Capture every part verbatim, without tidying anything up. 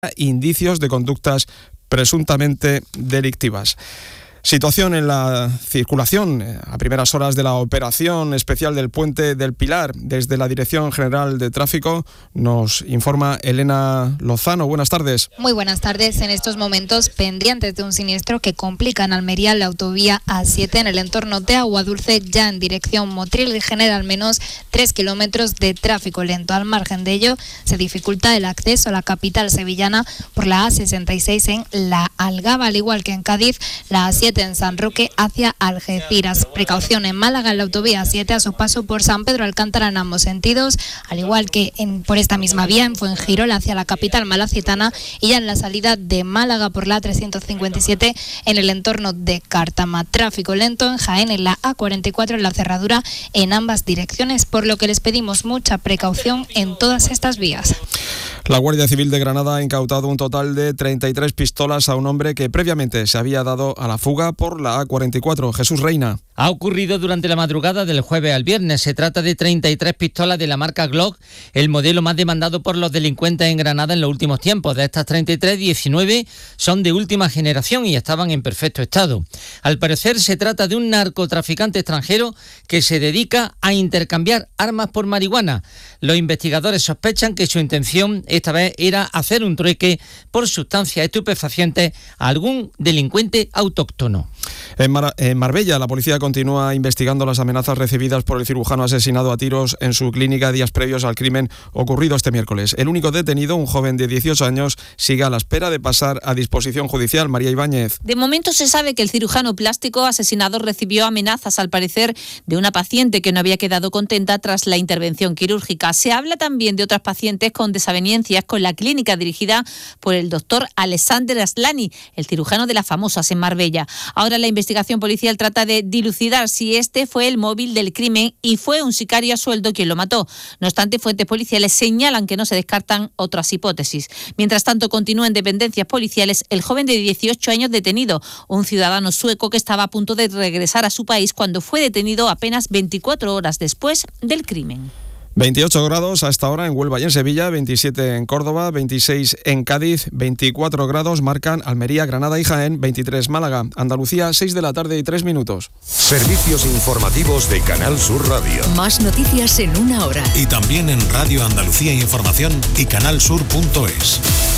indicios de conductas presuntamente delictivas. Situación en la circulación a primeras horas de la operación especial del Puente del Pilar. Desde la Dirección General de Tráfico nos informa Elena Lozano. Buenas tardes. Muy buenas tardes. En estos momentos, pendientes de un siniestro que complica en Almería la autovía A siete en el entorno de Aguadulce, ya en dirección Motril, y genera al menos tres kilómetros de tráfico lento. Al margen de ello, se dificulta el acceso a la capital sevillana por la A sesenta y seis en La Algaba, al igual que en Cádiz, la A siete en San Roque hacia Algeciras. Precaución en Málaga en la autovía A siete a su paso por San Pedro Alcántara en ambos sentidos, al igual que en, por esta misma vía en Fuengirola hacia la capital malacitana, y ya en la salida de Málaga por la A trescientos cincuenta y siete en el entorno de Cártama. Tráfico lento en Jaén en la A cuarenta y cuatro en la cerradura en ambas direcciones, por lo que les pedimos mucha precaución en todas estas vías. La Guardia Civil de Granada ha incautado un total de treinta y tres pistolas a un hombre que previamente se había dado a la fuga por la A cuarenta y cuatro. Jesús Reina. Ha ocurrido durante la madrugada del jueves al viernes. Se trata de treinta y tres pistolas de la marca Glock, el modelo más demandado por los delincuentes en Granada en los últimos tiempos. De estas treinta y tres, diecinueve son de última generación y estaban en perfecto estado. Al parecer se trata de un narcotraficante extranjero que se dedica a intercambiar armas por marihuana. Los investigadores sospechan que su intención esta vez era hacer un trueque por sustancias estupefacientes a algún delincuente autóctono. En, Mar- en Marbella, la policía continúa investigando las amenazas recibidas por el cirujano asesinado a tiros en su clínica días previos al crimen ocurrido este miércoles. El único detenido, un joven de dieciocho años, sigue a la espera de pasar a disposición judicial. María Ibáñez. De momento se sabe que el cirujano plástico asesinado recibió amenazas, al parecer, de una paciente que no había quedado contenta tras la intervención quirúrgica. Se habla también de otras pacientes con desavenencias con la clínica dirigida por el doctor Alexander Aslani, el cirujano de las famosas en Marbella. Ahora la investigación policial trata de dilucidar si este fue el móvil del crimen y fue un sicario a sueldo quien lo mató. No obstante, fuentes policiales señalan que no se descartan otras hipótesis. Mientras tanto, continúa en dependencias policiales el joven de dieciocho años detenido, un ciudadano sueco que estaba a punto de regresar a su país cuando fue detenido apenas veinticuatro horas después del crimen. veintiocho grados a esta hora en Huelva y en Sevilla, veintisiete en Córdoba, veintiséis en Cádiz, veinticuatro grados marcan Almería, Granada y Jaén, veintitrés Málaga, Andalucía, seis de la tarde y tres minutos. Servicios informativos de Canal Sur Radio. Más noticias en una hora. Y también en Radio Andalucía Información y canalsur punto es.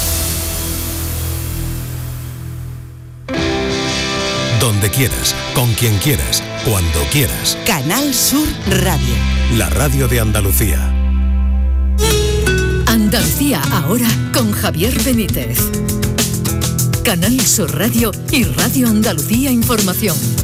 Donde quieras, con quien quieras, cuando quieras. Canal Sur Radio. La radio de Andalucía. Andalucía ahora con Javier Benítez. Canal Sur Radio y Radio Andalucía Información.